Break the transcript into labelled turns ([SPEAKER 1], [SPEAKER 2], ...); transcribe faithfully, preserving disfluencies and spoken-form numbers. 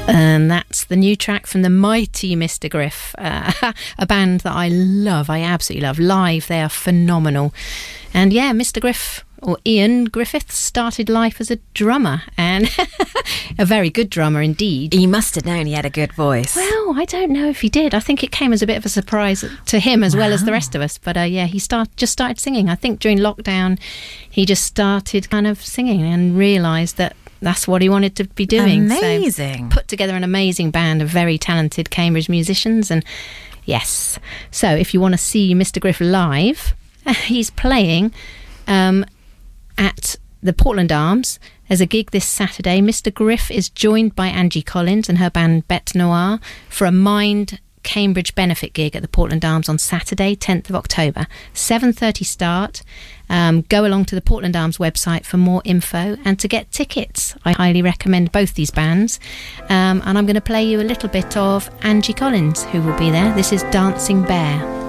[SPEAKER 1] And that's the new track from the mighty Mister Griff, uh, a band that I love, I absolutely love. Live, they are phenomenal. And yeah, Mister Griff, or Ian Griffiths, started life as a drummer, and a very good drummer indeed.
[SPEAKER 2] He must have known he had a good voice.
[SPEAKER 1] Well, I don't know if he did. I think it came as a bit of a surprise to him as wow. well as the rest of us. But uh, yeah, he start, just started singing. I think during lockdown, he just started kind of singing and realised that that's what he wanted to be doing.
[SPEAKER 2] Amazing.
[SPEAKER 1] So put together an amazing band of very talented Cambridge musicians. And yes, so if you want to see Mister Griff live, he's playing um, at the Portland Arms. There's a gig this Saturday. Mister Griff is joined by Angie Collins and her band Bête Noire for a Mind Cambridge benefit gig at the Portland Arms on Saturday, tenth of October. seven thirty start. Um, go along to the Portland Arms website for more info and to get tickets. I highly recommend both these bands. Um, and I'm going to play you a little bit of Angie Collins, who will be there. This is Dancing Bear.